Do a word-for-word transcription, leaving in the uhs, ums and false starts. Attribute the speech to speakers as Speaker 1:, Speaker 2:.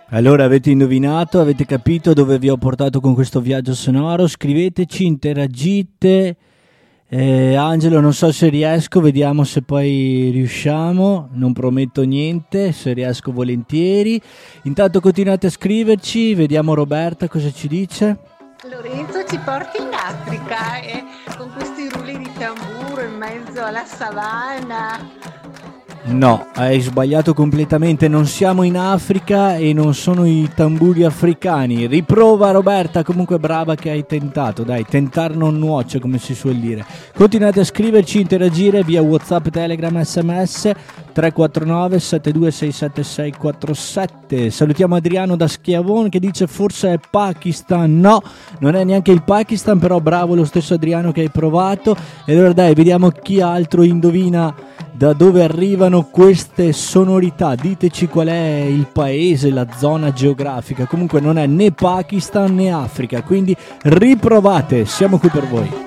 Speaker 1: Allora avete indovinato, avete capito dove vi ho portato con questo viaggio sonoro? Scriveteci, interagite. Eh, Angelo, non so se riesco, vediamo se poi riusciamo, non prometto niente, se riesco volentieri. Intanto continuate a scriverci, vediamo Roberta cosa ci dice.
Speaker 2: Lorenzo ci porti in Africa e con questi rulli di tamburo in mezzo alla savana.
Speaker 1: No, hai sbagliato completamente, non siamo in Africa e non sono i tamburi africani. Riprova Roberta, comunque brava che hai tentato, dai, tentar non nuoce come si suol dire. Continuate a scriverci, interagire via WhatsApp, Telegram, sms tre quattro nove sette due sei sette sei quattro sette. Salutiamo Adriano da Schiavon che dice forse è Pakistan. No, non è neanche il Pakistan, però bravo lo stesso Adriano che hai provato. E allora dai, vediamo chi altro indovina da dove arrivano queste sonorità. Diteci qual è il paese, la zona geografica. Comunque non è né Pakistan né Africa, quindi riprovate, siamo qui per voi.